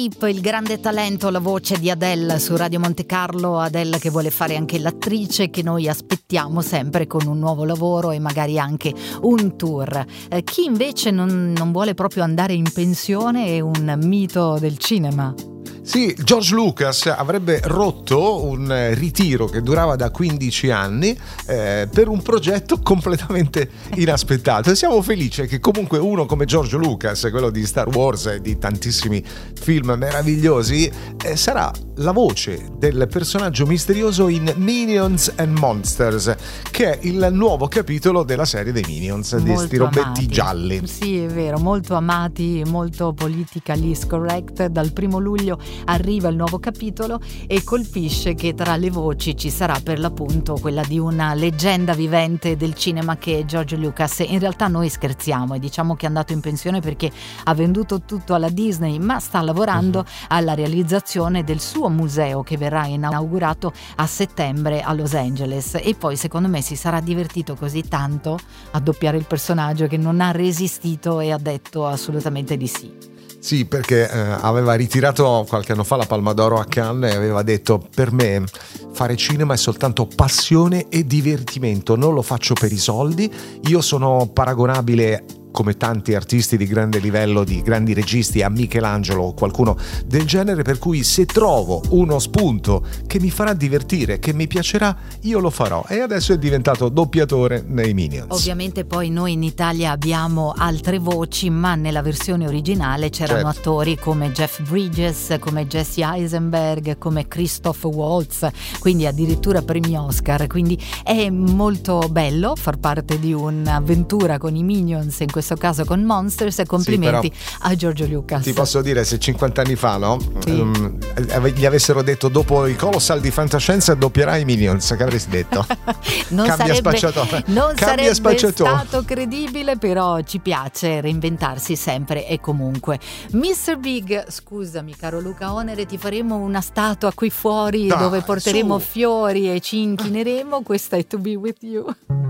Deep, il grande talento, la voce di Adele su Radio Monte Carlo. Adele che vuole fare anche l'attrice, che noi aspettiamo sempre con un nuovo lavoro e magari anche un tour. Chi invece non vuole proprio andare in pensione è un mito del cinema. Sì, George Lucas avrebbe rotto un ritiro che durava da 15 anni per un progetto completamente inaspettato, e siamo felici che comunque uno come George Lucas, quello di Star Wars e di tantissimi film meravigliosi, sarà la voce del personaggio misterioso in Minions and Monsters, che è il nuovo capitolo della serie dei Minions, di sti robetti gialli. Sì, è vero, molto amati, molto politically correct. Dal 1 luglio arriva il nuovo capitolo e colpisce che tra le voci ci sarà per l'appunto quella di una leggenda vivente del cinema che è George Lucas. In realtà noi scherziamo e diciamo che è andato in pensione perché ha venduto tutto alla Disney, ma sta lavorando alla realizzazione del suo museo che verrà inaugurato a settembre a Los Angeles, e poi secondo me si sarà divertito così tanto a doppiare il personaggio che non ha resistito e ha detto assolutamente di sì. Sì, perché aveva ritirato qualche anno fa la Palma d'Oro a Cannes e aveva detto: per me fare cinema è soltanto passione e divertimento, non lo faccio per i soldi, io sono paragonabile come tanti artisti di grande livello, di grandi registi, a Michelangelo o qualcuno del genere, per cui se trovo uno spunto che mi farà divertire, che mi piacerà, io lo farò. E adesso è diventato doppiatore nei Minions. Ovviamente poi noi in Italia abbiamo altre voci, ma nella versione originale c'erano attori come Jeff Bridges, come Jesse Eisenberg, come Christoph Waltz, quindi addirittura premi Oscar. Quindi è molto bello far parte di un'avventura con i Minions, in questo caso con Monsters, e complimenti a Giorgio Lucas. Ti posso dire, se 50 anni fa gli avessero detto dopo i Colossal di fantascienza doppierai i Minions, che avresti detto? non sarebbe stato credibile, però ci piace reinventarsi sempre e comunque. Mr. Big, scusami caro Luca Onere, ti faremo una statua qui fuori dove porteremo fiori e ci inchineremo. Questa è To Be With You.